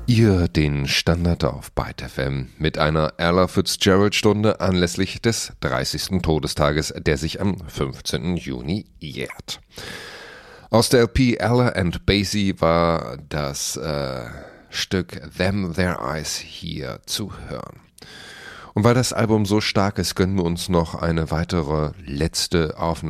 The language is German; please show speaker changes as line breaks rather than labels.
Ihr den Standard auf Byte FM mit einer Ella Fitzgerald-Stunde anlässlich des 30. Todestages, der sich am 15. Juni jährt. Aus der LP Ella and Basie war das Stück Them Their Eyes hier zu hören. Und weil das Album so stark ist, gönnen wir uns noch eine weitere letzte Aufnahme